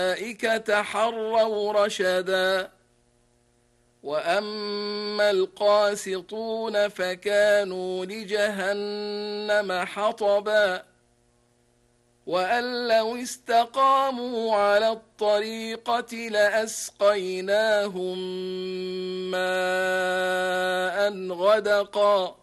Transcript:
أولئك تحروا رشدا وأما القاسطون فكانوا لجهنم حطبا وأن لو استقاموا على الطريقة لأسقيناهم ماء غدقا